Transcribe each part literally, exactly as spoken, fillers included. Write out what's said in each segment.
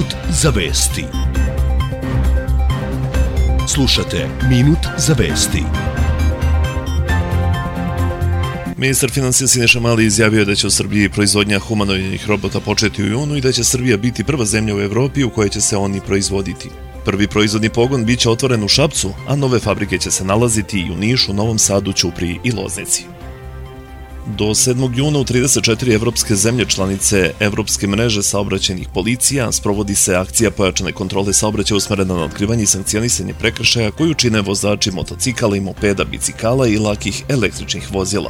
Minut za vesti. Slušate Minut za vesti. Ministar financija Siniša Mali izjavio je da će u Srbiji proizvodnja humanoidnih robota početi u junu i da će Srbija biti prva zemlja u Evropi u kojoj će se oni proizvoditi. Prvi proizvodni pogon biće otvoren u Šapcu, a nove fabrike će se nalaziti i u Nišu, Novom Sadu, Ćupriji i Loznici. Do sedmog juna u trideset četiri evropske zemlje članice Evropske mreže saobraćajnih policija sprovodi se akcija pojačane kontrole saobraćaja usmerena na otkrivanje i sankcionisanje prekršaja koju čine vozači motocikala i mopeda, bicikala i lakih električnih vozila.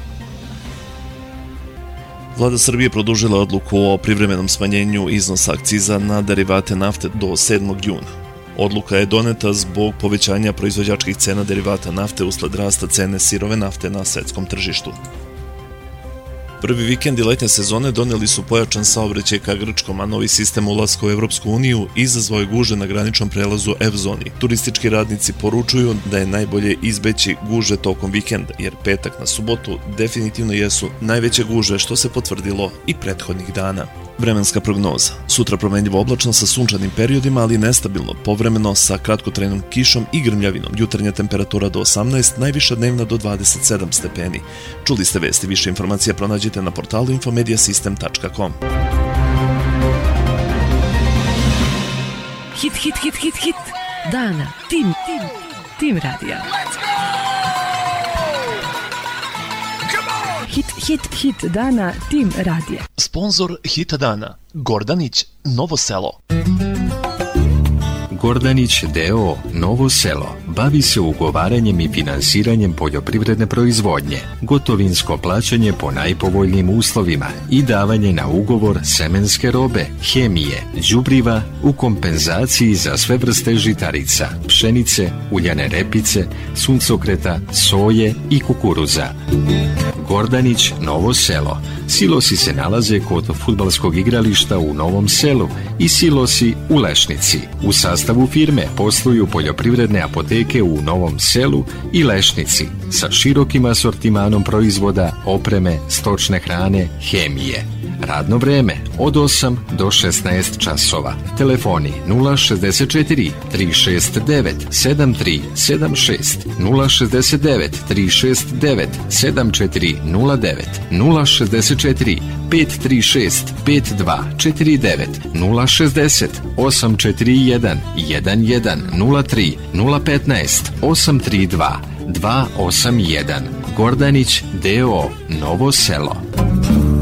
Vlada Srbije produžila odluku o privremenom smanjenju iznosa akciza na derivate nafte do sedmog juna. Odluka je doneta zbog povećanja proizvođačkih cena derivata nafte usled rasta cene sirove nafte na svetskom tržištu. Prvi vikendi letnje sezone doneli su pojačan saobraćaj ka Grčkom, a novi sistem ulaska u Evropsku uniju izazvao je gužve na graničnom prelazu F-zoni. Turistički radnici poručuju da je najbolje izbeći gužve tokom vikenda, jer petak na subotu definitivno jesu najveće gužve što se potvrdilo i prethodnih dana. Vremenska prognoza. Sutra promenljivo oblačno sa sunčanim periodima, ali nestabilno, povremeno sa kratkotrajnom kišom i grmljavinom. Jutarnja temperatura do osamnaest, najviša dnevna do dvadeset sedam stepeni. Čuli ste vesti, više informacija pronađite na portalu infomediasystem tačka com. Hit, hit, hit, hit, hit. Dana. Tim, tim, tim radija. Hit, hit, hit dana, tim radija. Sponzor hita dana, Gordanić, Novo Selo. Gordanić D O O Novo Selo bavi se ugovaranjem i finansiranjem poljoprivredne proizvodnje, gotovinsko plaćanje po najpovoljnijim uslovima i davanje na ugovor semenske robe, hemije, đubriva u kompenzaciji za sve vrste žitarica, pšenice, uljane repice, suncokreta, soje i kukuruza. Gordanić Novo Selo. Silosi se nalaze kod fudbalskog igrališta u Novom Selu i silosi u Lešnici. U sastavu firme posluju poljoprivredne apoteke u Novom Selu i Lešnici sa širokim asortimanom proizvoda, opreme, stočne hrane, hemije. Radno vreme od osam do šesnaest časova. Telefoni nula šezdeset četiri, tri šest devet, sedam tri sedam šest, nula šezdeset devet, tri šest devet, sedam četiri nula devet, nula šezdeset četiri, pet tri šest, pet dva četiri devet, nula šezdeset, osam četiri jedan, jedan jedan nula tri, nula petnaest, osam tri dva, dva osam jedan. Gordanić D O O Novo Selo.